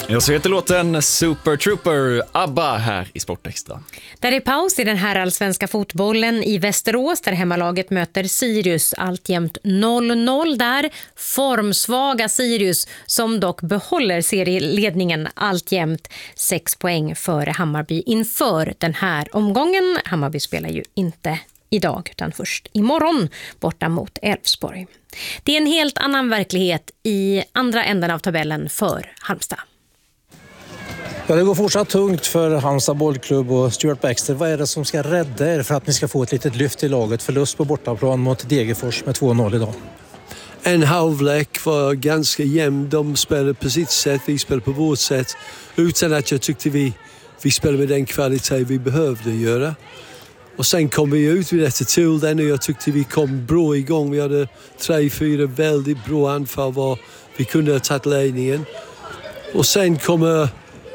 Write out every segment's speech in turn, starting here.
Jag så heter låten Super Trooper, ABBA här i Sportextra. Där är paus i den här allsvenska fotbollen i Västerås där hemmalaget möter Sirius, alltjämt 0-0 där. Formsvaga Sirius som dock behåller serieledningen alltjämt 6 poäng före Hammarby inför den här omgången. Hammarby spelar ju inte idag utan först imorgon borta mot Elfsborg. Det är en helt annan verklighet i andra änden av tabellen för Halmstad. Ja, det går fortsatt tungt för Halmstad bollklubb och Stuart Baxter. Vad är det som ska rädda er för att ni ska få ett litet lyft i laget? Förlust på bortaplan mot Degerfors med 2-0 idag. En halvlek var ganska jämn. De spelade på sitt sätt, vi spelade på vårt sätt. Utan att jag tyckte vi spelade med den kvalitet vi behövde göra. Och sen kom vi ut vid detta till den och jag tyckte vi kom bra igång. Vi hade 3-4 väldigt bra anfall var vi kunde ha tagit ledningen. Och sen kommer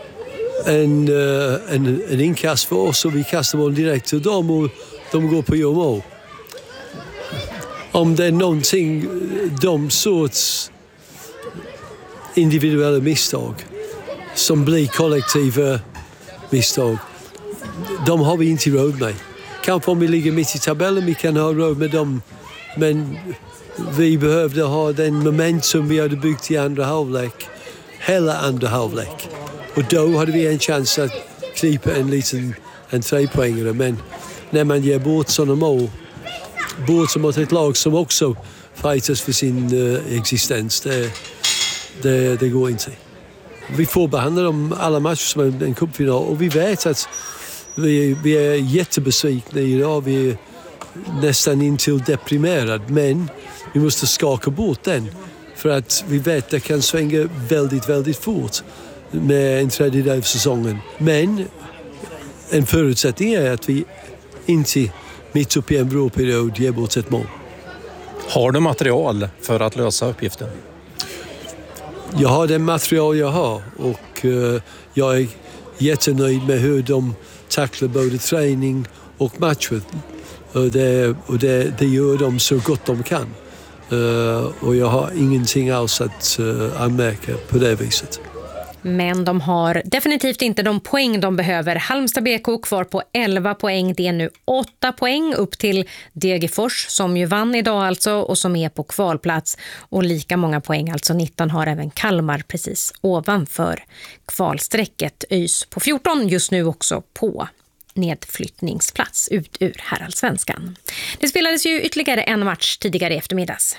en inkast för oss och vi kastar bollen direkt till dem och de går på mål. Om det är någonting, de sorts individuella misstag som blir kollektiva misstag, de har vi inte råd med. Kanske om vi ligger mitt i tabellen vi kan ha råd med dem, men vi behövde ha den momentum vi hade byggt i andra halvlek, hela andra halvlek. Och då hade vi en chans att knipa en 3-poängare. Men när man ger bort sådana mål, bort mot ett lag som också fightas för sin existens, det går inte. Vi får behandla dem alla matcher som en cupfinal och vi vet att vi är jättebesvikna idag. Vi är nästan intill deprimerade, men vi måste skaka bort den. För att vi vet att det kan svänga väldigt, väldigt fort med en tredjedel av säsongen. Men en förutsättning är att vi inte mitt upp i en bra period ger bort ett mål. Har du material för att lösa uppgiften? Jag har den material jag har och jag är jättenöjd med hur de tacklar både träning och matcher. Och det gör de så gott de kan. Och jag har ingenting alls att anmärka på det viset. Men de har definitivt inte de poäng de behöver. Halmstad BK kvar på 11 poäng. Det är nu 8 poäng upp till Degerfors som ju vann idag alltså och som är på kvalplats. Och lika många poäng, alltså 19, har även Kalmar precis ovanför kvalsträcket. ÖIS på 14 just nu också på nedflyttningsplats ut ur herrallsvenskan. Det spelades ju ytterligare en match tidigare i eftermiddags.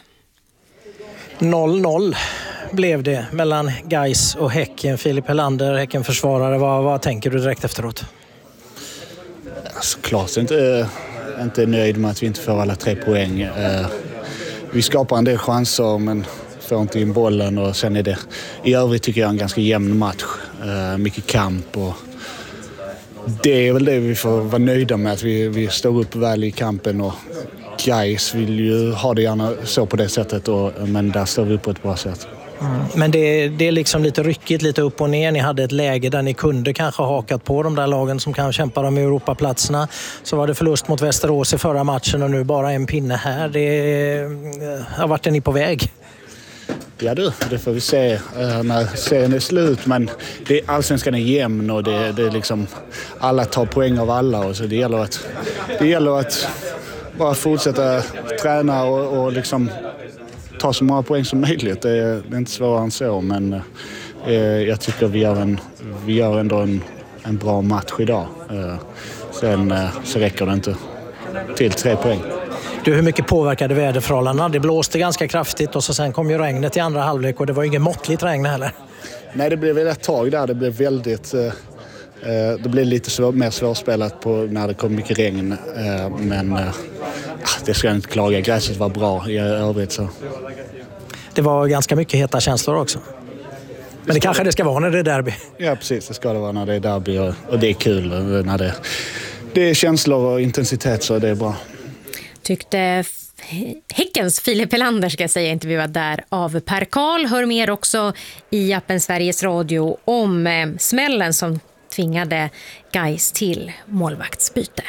0-0 blev det mellan Gais och Häcken. Filip Helander, Häcken-försvarare. Vad tänker du direkt efteråt? Såklart inte nöjd med att vi inte får alla 3 poäng. Vi skapar en del chanser men får inte in bollen och sen är det i övrigt tycker jag en ganska jämn match. Mycket kamp och det är väl det vi får vara nöjda med, att vi står upp väl i kampen och Gais vill ju ha det gärna så på det sättet men där står vi upp på ett bra sätt. Men det är liksom lite ryckigt, lite upp och ner. Ni hade ett läge där ni kunde kanske hakat på de där lagen som kan kämpa om Europaplatserna. Så var det förlust mot Västerås i förra matchen och nu bara en pinne här. Vart är ni på väg? Ja det får vi se när serien är slut, men allsvenskan är jämn och det är liksom alla tar poäng av alla och så det gäller att bara fortsätta träna och liksom ta så många poäng som möjligt. Det är inte svårare än så, men jag tycker vi gör ändå en bra match idag. Sen så räcker det inte till 3 poäng. Du, hur mycket påverkade väderförhållandena? Det blåste ganska kraftigt och sen kom ju regnet i andra halvlek och det var ingen måttligt regn heller. Nej, det blev ett tag där. Det blev väldigt... Det blev lite mer svårspelat när det kom mycket regn. Men det ska jag inte klaga. Gräset var bra i övrigt så. Det var ganska mycket heta känslor också. Men det kanske det ska vara när det är derby. Ja, precis. Det ska det vara när det är derby och det är kul. När det är känslor och intensitet så det är bra. Tyckte Häckens Filip Helander, ska jag säga, intervjuad där av Per Karl. Hör mer också i appen Sveriges Radio om smällen som tvingade Gais till målvaktsbyte.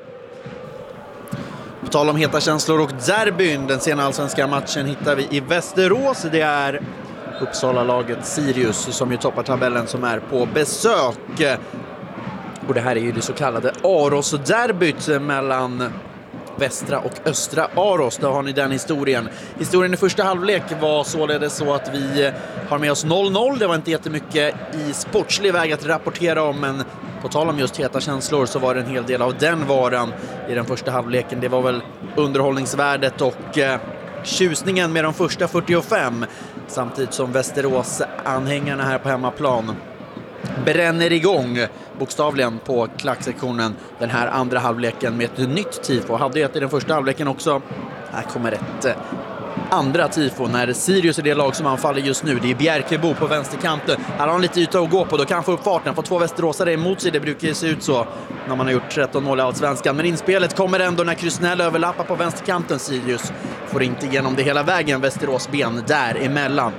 På tal om heta känslor och derbyn, den sena allsvenska matchen hittar vi i Västerås. Det är Uppsala-laget Sirius som ju toppar tabellen, som är på besök. Och det här är ju det så kallade Aros-derbyt mellan västra och östra Aros. Då har ni den historien. Historien i första halvlek var således så att vi har med oss 0-0. Det var inte jättemycket i sportslig väg att rapportera om, men på tal om just heta känslor så var det en hel del av den varan i den första halvleken. Det var väl underhållningsvärdet och tjusningen med de första 45, samtidigt som Västerås-anhängarna här på hemmaplan bränner igång bokstavligen på klacksektionen den här andra halvleken med ett nytt tifo. Hade ju i den första halvleken också. Här kommer ett andra tifo när Sirius är det lag som anfaller just nu. Det är Bjärkebo på vänsterkanten. Här har han lite yta att gå på, då kan han få upp farten. Få 2 västeråsare emot sig, det brukar ju se ut så när man har gjort 13-0 i Allsvenskan. Men inspelet kommer ändå när Krusnell överlappar på vänsterkanten. Sirius får inte igenom det hela vägen. Västerås ben däremellan.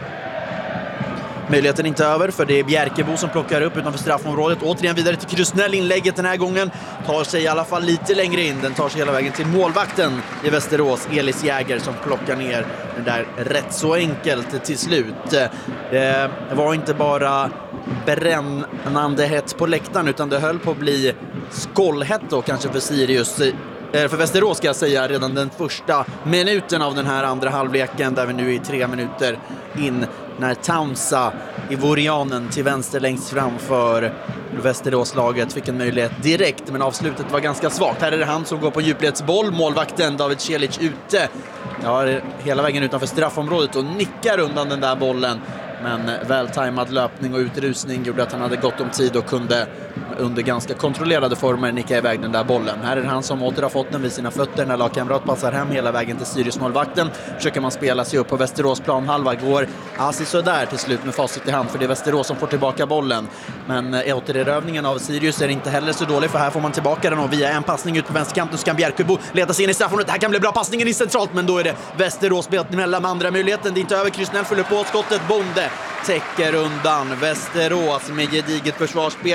Möjligheten inte över, för det är Bjärkebo som plockar upp utanför straffområdet. Återigen vidare till Krusnell. Inlägget den här gången tar sig i alla fall lite längre in. Den tar sig hela vägen till målvakten i Västerås, Elis Jäger, som plockar ner den där rätt så enkelt till slut. Det var inte bara brännande hett på läktaren, utan det höll på att bli skållhett då kanske för Sirius. För Västerås ska jag säga, redan den första minuten av den här andra halvleken, där vi nu är 3 minuter in, när Taunsa i Vorianen till vänster längst framför Västeråslaget fick en möjlighet direkt, men avslutet var ganska svagt. Här är det han som går på djupledsboll, målvakten David Celic ute, hela vägen utanför straffområdet och nickar undan den där bollen. Men vältajmad löpning och utrusning gjorde att han hade gott om tid och kunde under ganska kontrollerade former nicka iväg den där bollen. Här är det han som åter har fått den vid sina fötter när lagkamrat passar hem hela vägen till Sirius-målvakten. Försöker man spela sig upp på Västerås planhalva, går så där till slut med facit i hand, för det är Västerås som får tillbaka bollen. Men återerövningen av Sirius är inte heller så dålig, för här får man tillbaka den och via en passning ut på vänsterkanten så kan Bjärkebo leda sig in i straffområdet. Det här kan bli bra, passningen i centralt, men då är det Västerås mellan andra möjligheten. Det är inte över, Krusnell fyller på skottet, Bonde täcker undan Västerås med gediget försvarsspel.